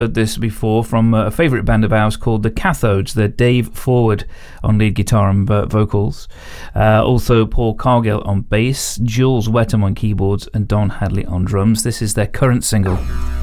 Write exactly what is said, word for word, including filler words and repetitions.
heard this before from a favourite band of ours called the Cathodes. They're Dave Forward on lead guitar and uh, vocals, uh, also Paul Cargill on bass, Jules Wetham on keyboards, and Don Hadley on drums. This is their current single.